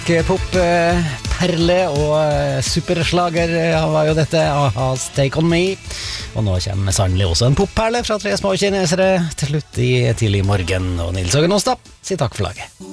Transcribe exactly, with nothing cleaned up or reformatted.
Pop-perle og superslager var jo dette A-has Take On Me. Og nå kommer sannelig også en pop-perle fra tre små kinesere til slutt i tidlig morgen. Og Nils Ågen Åstad sier takk for laget.